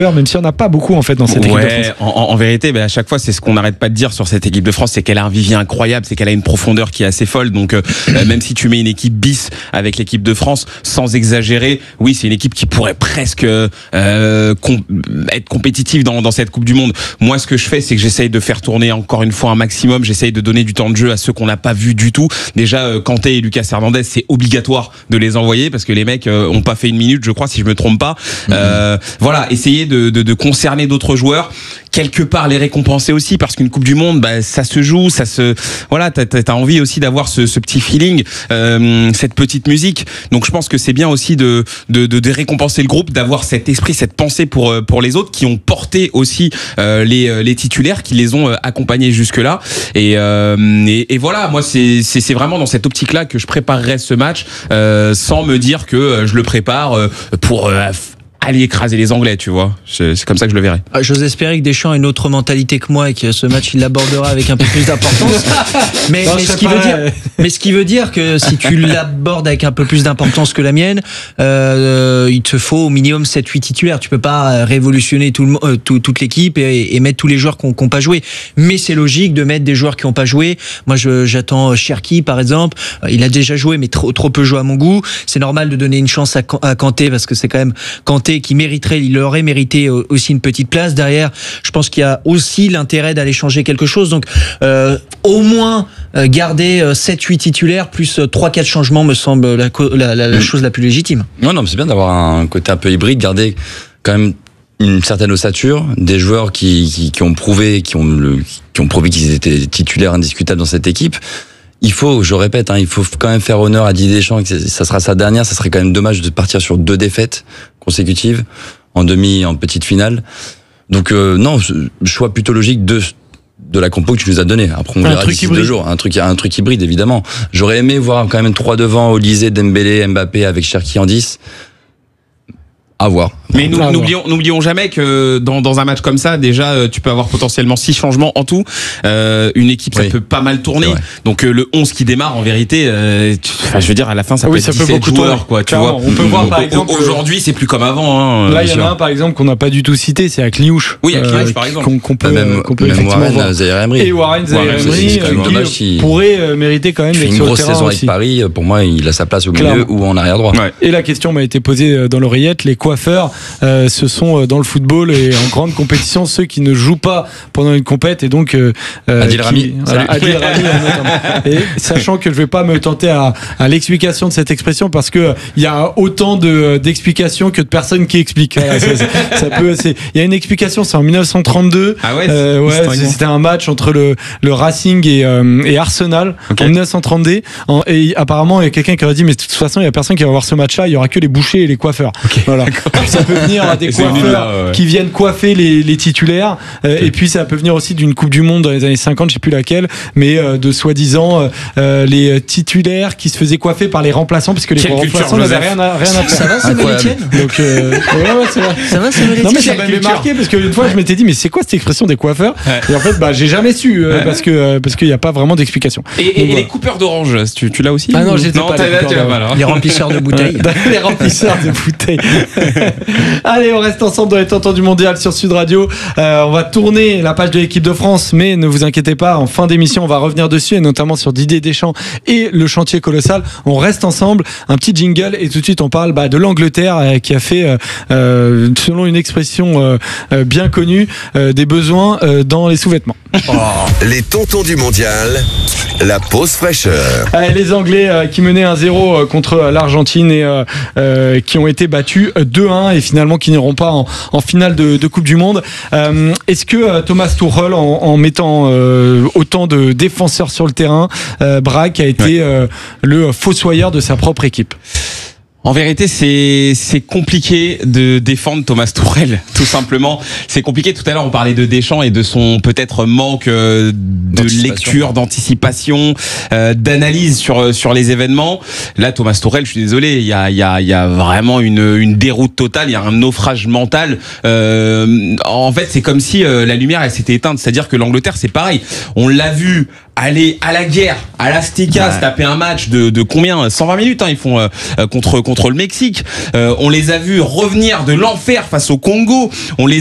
même si on n'a pas beaucoup en fait dans cette équipe de France. En vérité, à chaque fois, c'est ce qu'on n'arrête pas de dire sur cette équipe de France, c'est qu'elle a un vivier incroyable, c'est qu'elle a une profondeur qui est assez folle. Donc, même si tu mets une équipe bis avec l'équipe de France, sans exagérer, oui, c'est une équipe qui pourrait presque être compétitive dans cette Coupe du Monde. Moi, ce que je fais, c'est que j'essaye de faire tourner encore une fois un maximum. J'essaye de donner du temps de jeu à ceux qu'on n'a pas vu du tout. Déjà, Kanté et Lucas Hernandez, c'est obligatoire de les envoyer parce que les mecs ont pas fait une minute, je crois, si je me trompe pas. Voilà, essayer de concerner d'autres joueurs, quelque part les récompenser aussi, parce qu'une Coupe du Monde, ça se joue, voilà, t'as envie aussi d'avoir ce petit feeling, cette petite musique. Donc je pense que c'est bien aussi de récompenser le groupe, d'avoir cet esprit, cette pensée pour les autres qui ont porté aussi les titulaires, qui les ont accompagnés jusque là. Et voilà, moi c'est vraiment dans cette optique-là que je préparerai ce match, sans me dire que je le prépare pour aller écraser les Anglais, tu vois. C'est comme ça que je le verrai. J'ose espérer que Deschamps a une autre mentalité que moi et que ce match, il l'abordera avec un peu plus d'importance. mais ce qui veut dire que si tu l'abordes avec un peu plus d'importance que la mienne, il te faut au minimum 7-8 titulaires. Tu peux pas révolutionner toute l'équipe et mettre tous les joueurs qui n'ont pas joué. Mais c'est logique de mettre des joueurs qui n'ont pas joué. Moi, j'attends Cherki, par exemple. Il a déjà joué, mais trop peu joué à mon goût. C'est normal de donner une chance à Kanté, parce que c'est quand même Kanté qui il aurait mérité aussi une petite place derrière. Je pense qu'il y a aussi l'intérêt d'aller changer quelque chose. Donc au moins garder 7-8 titulaires plus 3-4 changements me semble la chose la plus légitime. Non, mais c'est bien d'avoir un côté un peu hybride, garder quand même une certaine ossature, des joueurs qui ont prouvé qu'ils étaient titulaires indiscutables dans cette équipe. Il faut, je répète, il faut quand même faire honneur à Didier Deschamps, que ça sera sa dernière. Ça serait quand même dommage de partir sur 2 défaites consécutives en petite finale. Donc non, choix plutôt logique de la compo que tu nous as donné. Après on verra d'ici 2 jours. Un truc hybride évidemment. J'aurais aimé voir quand même 3 devant, Olysée, Dembélé, Mbappé avec Cherki en 10. À voir. Mais n'oublions jamais que dans un match comme ça, déjà, tu peux avoir potentiellement 6 changements en tout. Une équipe, ça peut pas mal tourner. Donc le 11 qui démarre, en vérité, je veux dire, à la fin, ça peut être 17 joueurs, quoi. Tu vois. On peut voir, par exemple, aujourd'hui, c'est plus comme avant. Là, il y en a un, par exemple, qu'on n'a pas du tout cité, c'est Akliouche. Oui, Akliouche, par exemple. Qu'on peut effectivement Warren, voir. Zaïre Emery. Et Warren Zaïre Emery, qui pourrait mériter quand même d'être sur le terrain. Une grosse saison aussi. avec Paris, pour moi, il a sa place au milieu ou en arrière droit. Et la question m'a été posée dans l'oreillette, les coiffeurs, ce sont dans le football et en grande compétition ceux qui ne jouent pas pendant une compète, et donc Adil Rami, Adil Rami et sachant que je vais pas me tenter à l'explication de cette expression, parce que il y a autant d'explications que de personnes qui expliquent. Voilà, ça peut, il y a une explication, c'est en 1932. Ah ouais, c'était un match entre le Racing et Arsenal en 1932, et apparemment il y a quelqu'un qui aurait dit mais de toute façon il y a personne qui va voir ce match-là, il y aura que les bouchers et les coiffeurs. Voilà. Ça peut venir des coiffeurs qui viennent coiffer les titulaires, et puis ça peut venir aussi d'une Coupe du Monde dans les années 50, je sais plus laquelle, mais de soi-disant les titulaires qui se faisaient coiffer par les remplaçants, parce que les remplaçants n'avaient rien à faire. Ça va, ça va, Etienne? Donc c'est vrai. Ça va, non mais ça m'avait marqué, parce qu'une fois je m'étais dit mais c'est quoi cette expression des coiffeurs, et en fait j'ai jamais su, parce qu'il n'y a pas vraiment d'explication. Et les coupeurs d'orange, tu l'as aussi? Ah non, j'étais pas les remplisseurs de bouteilles. Les remplisseurs de bouteilles. Allez, on reste ensemble dans les Tentants du Mondial sur Sud Radio. On va tourner la page de l'équipe de France, mais ne vous inquiétez pas, en fin d'émission on va revenir dessus, et notamment sur Didier Deschamps et le chantier colossal. On reste ensemble, un petit jingle, et tout de suite on parle de l'Angleterre, qui a fait, selon une expression bien connue, des besoins dans les sous-vêtements. Les Tontons du Mondial, la pause fraîcheur. Allez, les Anglais qui menaient 1-0 contre l'Argentine, et qui ont été battus 2-1, et finalement qui n'iront pas en finale de Coupe du Monde. Est-ce que Thomas Tuchel, en mettant autant de défenseurs sur le terrain, Braque a été le fossoyeur de sa propre équipe? En vérité, c'est compliqué de défendre Thomas Tuchel, tout simplement. C'est compliqué. Tout à l'heure, on parlait de Deschamps et de son peut-être manque de lecture, d'anticipation, d'analyse sur les événements. Là, Thomas Tuchel, je suis désolé, il y a vraiment une déroute totale, il y a un naufrage mental. En fait, c'est comme si la lumière elle s'était éteinte. C'est-à-dire que l'Angleterre, c'est pareil. On l'a vu aller à la guerre, à l'Azteca, se taper un match de combien 120 minutes, ils font contre le Mexique. On les a vus revenir de l'enfer face au Congo. On les